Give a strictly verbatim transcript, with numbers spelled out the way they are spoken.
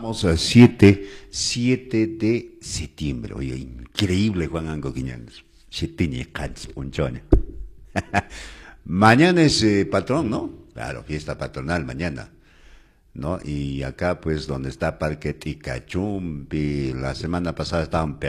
Estamos a siete siete de septiembre. Oye, increíble, Juan Ango Quiñones. siete ni cans, punchones. Mañana es eh, patrón, ¿no? Claro, fiesta patronal mañana, ¿no? Y acá, pues, donde está Parque Ticachumpi, la semana pasada estaban